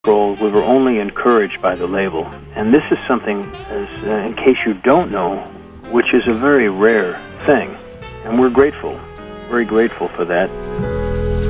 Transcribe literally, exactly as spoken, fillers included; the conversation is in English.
roll, we were only encouraged by the label. And this is something, as uh, in case you don't know, which is a very rare thing. And we're grateful, very grateful for that.